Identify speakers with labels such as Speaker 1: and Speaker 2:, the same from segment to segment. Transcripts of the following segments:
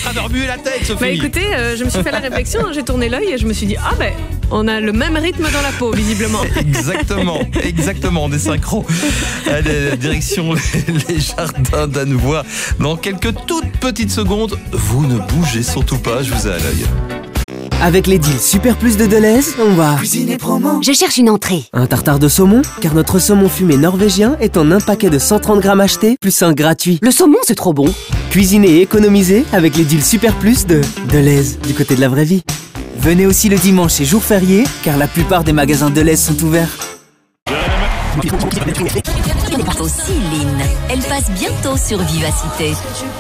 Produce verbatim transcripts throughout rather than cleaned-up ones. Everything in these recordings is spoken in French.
Speaker 1: train de remuer la tête, Sophie.
Speaker 2: Bah écoutez, euh, je me suis fait la réflexion, hein, j'ai tourné l'œil et je me suis dit, ah ben, on a le même rythme dans la peau, visiblement.
Speaker 1: Exactement, exactement, on est synchro. Allez, direction les jardins d'Annevoie. Dans quelques toutes petites secondes, vous ne bougez surtout pas, je vous ai à l'œil.
Speaker 3: Avec les deals Super Plus de Deleuze, on va cuisiner promo.
Speaker 4: Je cherche une entrée.
Speaker 3: Un tartare de saumon, car notre saumon fumé norvégien est en un paquet de cent trente grammes acheté, plus un gratuit.
Speaker 4: Le saumon, c'est trop bon.
Speaker 3: Cuisiner et économiser avec les deals Super Plus de Deleuze, du côté de la vraie vie. Venez aussi le dimanche et jour férié, car la plupart des magasins Deleuze sont ouverts.
Speaker 4: Aussi Lynn. Elle passe bientôt sur Vivacité.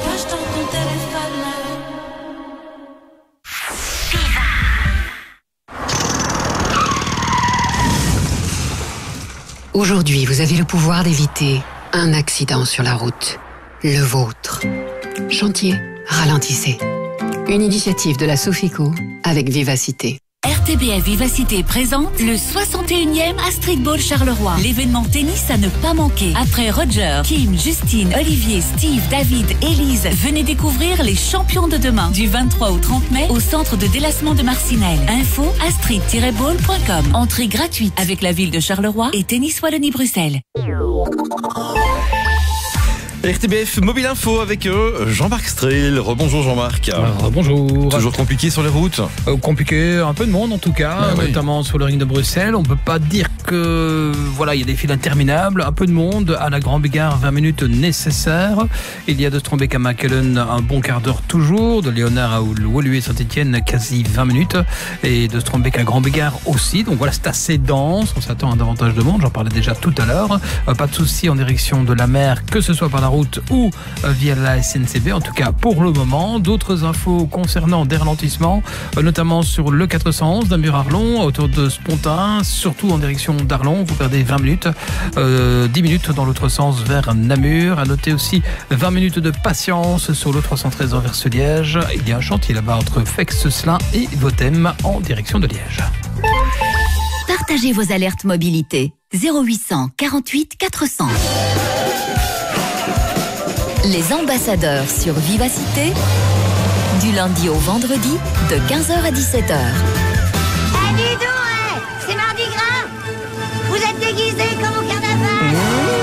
Speaker 5: Aujourd'hui, vous avez le pouvoir d'éviter un accident sur la route. Le vôtre. Chantier, ralentissez. Une initiative de la Sofico avec Vivacité.
Speaker 6: R T B F Vivacité présente le soixante et unième Astrid Ball Charleroi. L'événement tennis à ne pas manquer. Après Roger, Kim, Justine, Olivier, Steve, David, Élise, venez découvrir les champions de demain. Du vingt-trois au trente mai au centre de délassement de Marcinelle. Info astrid tiret ball point com. Entrée gratuite avec la ville de Charleroi et Tennis Wallonie-Bruxelles.
Speaker 1: R T B F Mobile Info avec eux, Jean-Marc Strel. Rebonjour Jean-Marc.
Speaker 7: Alors, bonjour.
Speaker 1: Toujours compliqué sur les routes
Speaker 7: euh, Compliqué, un peu de monde en tout cas,
Speaker 1: ah,
Speaker 7: notamment
Speaker 1: oui.
Speaker 7: sur le ring de Bruxelles. On peut pas dire que voilà, il y a des files interminables, un peu de monde. À la Grand-Bégard, vingt minutes nécessaires. Il y a de Strombeck à Makelen, un bon quart d'heure toujours. De Léonard à Woluwe-Saint-Etienne, quasi vingt minutes. Et de Strombeck à Grand-Bégard aussi. Donc voilà, c'est assez dense. On s'attend à davantage de monde. J'en parlais déjà tout à l'heure. Euh, pas de souci en direction de la mer, que ce soit par la route ou via la S N C B, en tout cas pour le moment. D'autres infos concernant des ralentissements, notamment sur le quatre cent onze d'Amur-Arlon, autour de Spontin, surtout en direction d'Arlon, vous perdez vingt minutes, euh, dix minutes dans l'autre sens vers Namur. À noter aussi vingt minutes de patience sur le trois cent treize vers Liège. Il y a un chantier là-bas entre Fex-Slin et Votem en direction de Liège.
Speaker 4: Partagez vos alertes mobilité. zéro huit cent quarante-huit quatre cents. Les ambassadeurs sur Vivacité, du lundi au vendredi, de quinze heures à dix-sept heures.
Speaker 8: Eh, dis donc, eh, c'est Mardi Gras. Vous êtes déguisés comme au carnaval.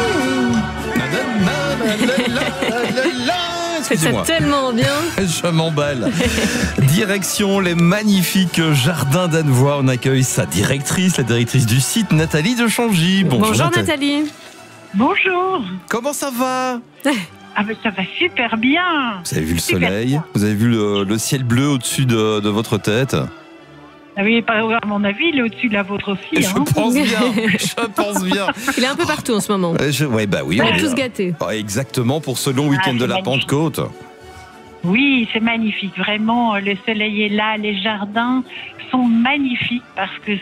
Speaker 2: Faites ça tellement bien.
Speaker 1: Je m'emballe. Direction les magnifiques jardins d'Annevoie. On accueille sa directrice, la directrice du site, Nathalie de Changy. Bonjour,
Speaker 2: Bonjour Nathalie.
Speaker 9: Bonjour.
Speaker 1: Comment ça va?
Speaker 9: Ah ben ça va super bien.
Speaker 1: Vous avez vu le
Speaker 9: Super
Speaker 1: soleil?
Speaker 9: bien.
Speaker 1: Vous avez vu le, le ciel bleu au-dessus de, de votre tête?
Speaker 9: Ah oui, pas à mon avis, il est au-dessus de la vôtre aussi.
Speaker 1: Je
Speaker 9: Hein.
Speaker 1: pense bien, je pense bien.
Speaker 2: Il est un peu partout en ce moment.
Speaker 1: Euh, je- ouais, bah oui,
Speaker 2: On
Speaker 1: on
Speaker 2: est
Speaker 1: est-
Speaker 2: tous gâtés.
Speaker 1: Ah, exactement pour ce long week-end
Speaker 9: Ah,
Speaker 1: de la
Speaker 9: c'est magnifique.
Speaker 1: Pentecôte.
Speaker 9: Oui, c'est magnifique. Vraiment, le soleil est là, les jardins sont magnifiques parce que